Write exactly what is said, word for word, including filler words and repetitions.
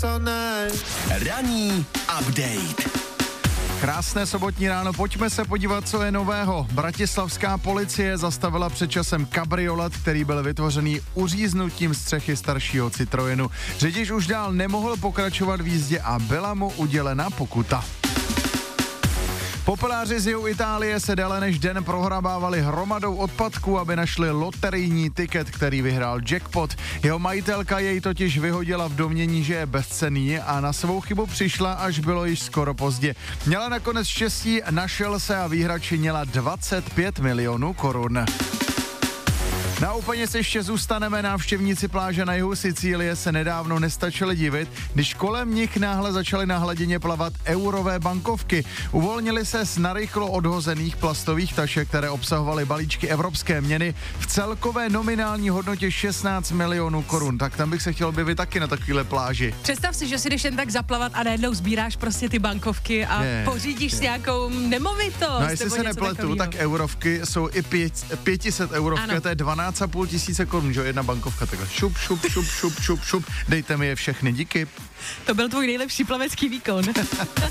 Ranní update. Krásné sobotní ráno, pojďme se podívat, co je nového. Bratislavská policie zastavila před časem kabriolet, který byl vytvořený uříznutím střechy staršího Citroenu. Řidič už dál nemohl pokračovat v jízdě a byla mu udělena pokuta. Popeláři z jihu Itálie se déle než den prohrabávali hromadou odpadků, aby našli loterijní tiket, který vyhrál jackpot. Jeho majitelka jej totiž vyhodila v domnění, že je bezcenný a na svou chybu přišla, až bylo již skoro pozdě. Měla nakonec štěstí, našel se a výhra činila dvacet pět milionů korun. Na úplně se ještě zůstaneme. Návštěvníci pláže na jihu Sicílie se nedávno nestačili divit, když kolem nich náhle začaly na hladině plavat eurové bankovky. Uvolnili se z narychlo odhozených plastových tašek, které obsahovaly balíčky evropské měny v celkové nominální hodnotě šestnáct milionů korun. Tak tam bych se chtěl objevit taky na takovéhle pláži. Představ si, že si jdeš jen tak zaplavat a najednou sbíráš prostě ty bankovky a je, pořídíš je. si nějakou nemovitost. No jestli se nepletu, takovýho. Tak eurovky jsou i pět, pět set eurovky, to je dvanáct a půl tisíce korun, že jedna bankovka takhle šup, šup, šup, šup, šup, šup, dejte mi je všechny, díky. To byl tvůj nejlepší plavecký výkon.